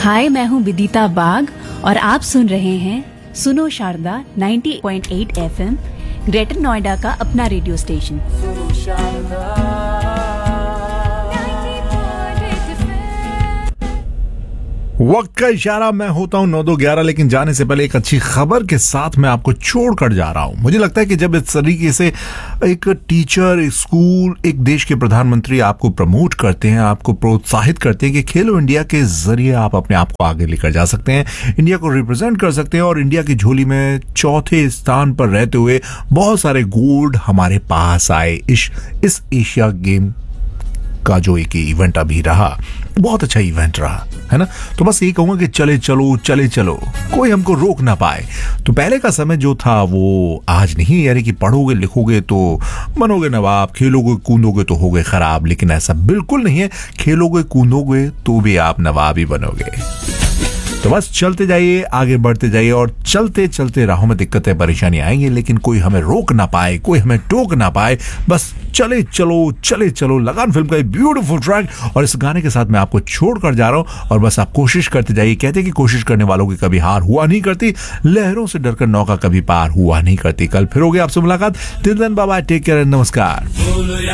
हाय, मैं हूँ विदिता बाग और आप सुन रहे हैं सुनो शारदा 90.8 एफएम, ग्रेटर नोएडा का अपना रेडियो स्टेशन। वक्त का इशारा, मैं होता हूँ 9-2-11, लेकिन जाने से पहले एक अच्छी खबर के साथ मैं आपको छोड़कर जा रहा हूँ। मुझे लगता है कि जब इस तरीके से एक टीचर, एक स्कूल, एक देश के प्रधानमंत्री आपको प्रमोट करते हैं, आपको प्रोत्साहित करते हैं कि खेलो इंडिया के जरिए आप अपने आप को आगे लेकर जा सकते हैं, इंडिया को रिप्रेजेंट कर सकते हैं और इंडिया की झोली में चौथे स्थान पर रहते हुए बहुत सारे गोल्ड हमारे पास आए। इस एशिया गेम का जो एक इवेंट अभी रहा, बहुत अच्छा इवेंट रहा, है ना। तो बस यही कहूंगा कि चले चलो, कोई हमको रोक ना पाए। तो पहले का समय जो था वो आज नहीं, यानी कि पढ़ोगे लिखोगे तो बनोगे नवाब, खेलोगे कूदोगे तो होगे खराब, लेकिन ऐसा बिल्कुल नहीं है। खेलोगे कूदोगे तो भी आप नवाब ही बनोगे। तो बस चलते जाइए, आगे बढ़ते जाइए और चलते चलते राहों में दिक्कतें परेशानी आएंगी, लेकिन कोई हमें रोक ना पाए, कोई हमें टोक ना पाए। बस चले चलो। लगान फिल्म का ब्यूटीफुल ट्रैक, और इस गाने के साथ मैं आपको छोड़कर जा रहा हूं। और बस आप कोशिश करते जाइए। कहते हैं कि कोशिश करने वालों की कभी हार हुआ नहीं करती, लहरों से डरकर नौका कभी पार हुआ नहीं करती। कल फिर होगी आपसे मुलाकात। Till then bye bye, take care and नमस्कार।